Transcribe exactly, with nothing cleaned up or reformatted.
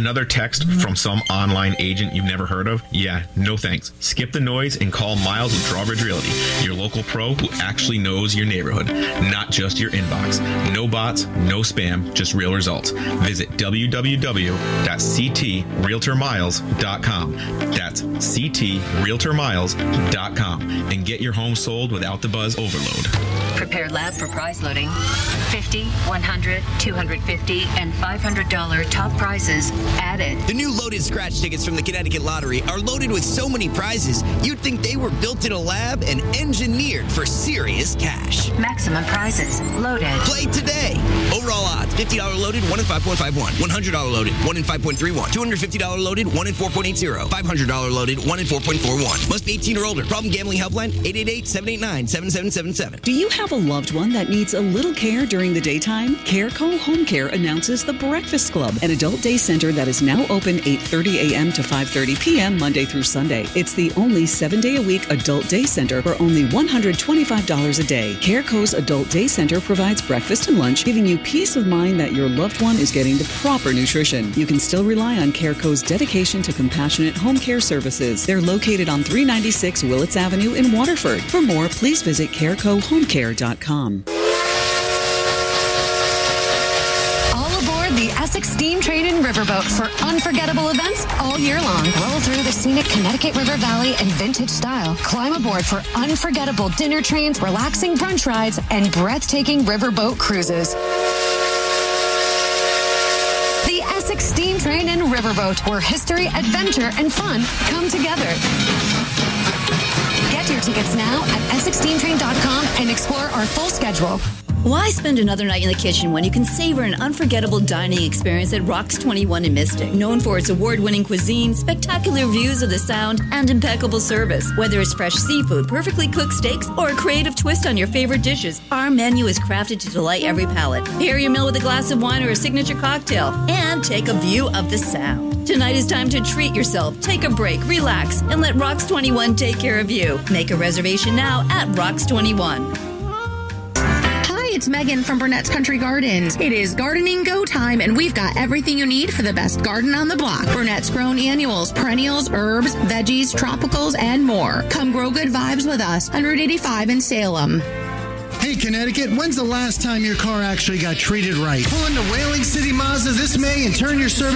Another text from some online agent you've never heard of? Yeah, no thanks. Skip the noise and call Miles with Drawbridge Realty, your local pro who actually knows your neighborhood, not just your inbox. No bots, no spam, just real results. Visit w w w dot c t realtor miles dot com. That's c t realtor miles dot com and get your home sold without the buzz overload. Prepare lab for prize loading. fifty, one hundred, two hundred fifty, and five hundred dollars top prizes added. The new loaded scratch tickets from the Connecticut Lottery are loaded with so many prizes, you'd think they were built in a lab and engineered for serious cash. Maximum prizes loaded. Play today. Overall odds, fifty dollars loaded, one in five point five one. one hundred dollars loaded, one in five point three one. two hundred fifty dollars loaded, one in four point eight zero. five hundred dollars loaded, one in four point four one. Must be eighteen or older. Problem gambling helpline, eight eight eight, seven eight nine, seven seven seven seven. Do you have a loved one that needs a little care during the daytime? CareCo Home Care announces the Breakfast Club, an adult day center that is now open eight thirty a.m. to five thirty p.m. Monday through Sunday. It's the only seven-day-a-week adult day center for only one hundred twenty-five dollars a day. CareCo's Adult Day Center provides breakfast and lunch, giving you peace of mind that your loved one is getting the proper nutrition. You can still rely on CareCo's dedication to compassionate home care services. They're located on three ninety-six Willits Avenue in Waterford. For more, please visit careco home care dot com. The Essex Steam Train and Riverboat for unforgettable events all year long. Roll through the scenic Connecticut River Valley in vintage style. Climb aboard for unforgettable dinner trains, relaxing brunch rides, and breathtaking riverboat cruises. The Essex Steam Train and Riverboat, where history, adventure, and fun come together. Get your tickets now at essex steam train dot com and explore our full schedule. Why spend another night in the kitchen when you can savor an unforgettable dining experience at Rocks twenty-one in Mystic? Known for its award-winning cuisine, spectacular views of the Sound, and impeccable service. Whether it's fresh seafood, perfectly cooked steaks, or a creative twist on your favorite dishes, our menu is crafted to delight every palate. Pair your meal with a glass of wine or a signature cocktail, and take a view of the Sound. Tonight is time to treat yourself, take a break, relax, and let Rocks twenty-one take care of you. Make a reservation now at Rocks twenty-one. It's Megan from Burnett's Country Gardens. It is gardening go time, and we've got everything you need for the best garden on the block. Burnett's grown annuals, perennials, herbs, veggies, tropicals, and more. Come grow good vibes with us on Route eighty-five in Salem. Hey, Connecticut, when's the last time your car actually got treated right? Pull into Whaling City Mazda this May and turn your service